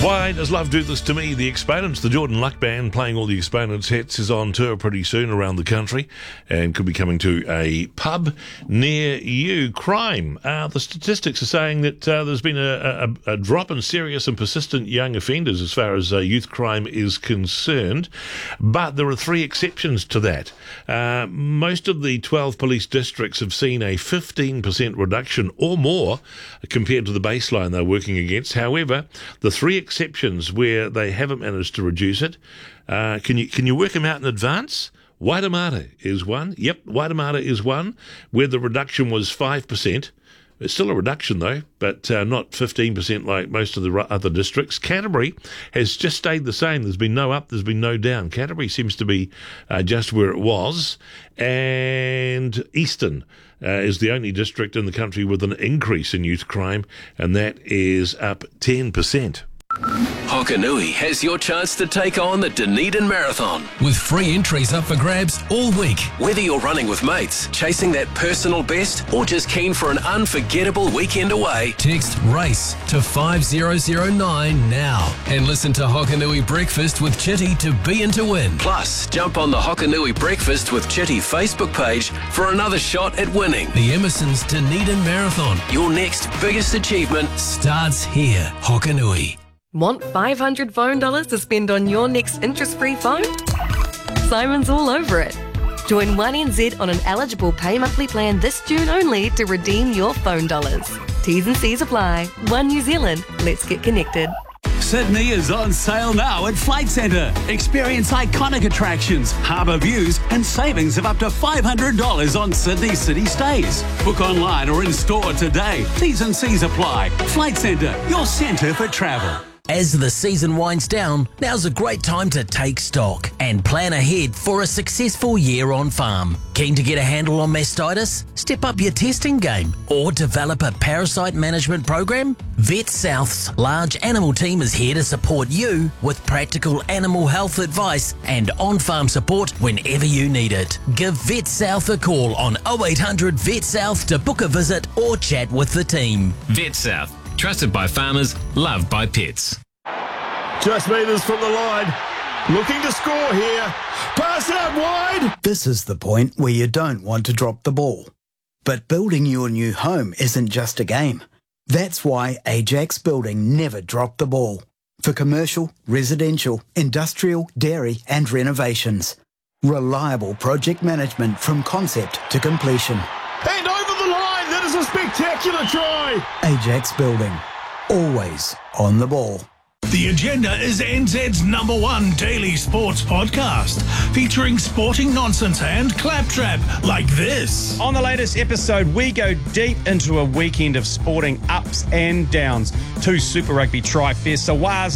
Why does love do this to me? The Exponents, the Jordan Luck Band, playing all the Exponents hits, is on tour pretty soon around the country and could be coming to a pub near you. Crime. The statistics are saying that there's been a drop in serious and persistent young offenders as far as youth crime is concerned, but there are three exceptions to that. Most of the 12 police districts have seen a 15% reduction or more compared to the baseline they're working against. However, the three exceptions where they haven't managed to reduce it, can you work them out in advance? Waitemata is one. Yep, Waitemata is one, where the reduction was 5%. It's still a reduction, though, but not 15% like most of the other districts. Canterbury has just stayed the same. There's been no up, there's been no down. Canterbury seems to be just where it was. And Eastern is the only district in the country with an increase in youth crime, and that is up 10%. Hokanui has your chance to take on the Dunedin Marathon with free entries up for grabs all week. Whether you're running with mates, chasing that personal best, or just keen for an unforgettable weekend away, text RACE to 5009 now and listen to Hokanui Breakfast with Chitty to be in to win. Plus, jump on the Hokanui Breakfast with Chitty Facebook page for another shot at winning the Emerson's Dunedin Marathon. Your next biggest achievement starts here. Hokanui. Want $500 phone dollars to spend on your next interest-free phone? Simon's all over it. Join 1NZ on an eligible pay monthly plan this June only to redeem your phone dollars. T's and C's apply. One New Zealand. Let's get connected. Sydney is on sale now at Flight Centre. Experience iconic attractions, harbour views and savings of up to $500 on Sydney city stays. Book online or in store today. T's and C's apply. Flight Centre, your centre for travel. As the season winds down, now's a great time to take stock and plan ahead for a successful year on farm. Keen to get a handle on mastitis? Step up your testing game or develop a parasite management program? Vet South's large animal team is here to support you with practical animal health advice and on-farm support whenever you need it. Give Vet South a call on 0800 Vet South to book a visit or chat with the team. Vet South. Trusted by farmers, loved by pets. Just metres from the line. Looking to score here. Pass it out wide. This is the point where you don't want to drop the ball. But building your new home isn't just a game. That's why Ajax Building never dropped the ball. For commercial, residential, industrial, dairy and renovations. Reliable project management from concept to completion. And over the line, that is a spectacular try. Ajax Building, always on the ball. The Agenda is NZ's #1 daily sports podcast, featuring sporting nonsense and claptrap like this. On the latest episode, we go deep into a weekend of sporting ups and downs. 2 Super Rugby tri-fests, Sawaz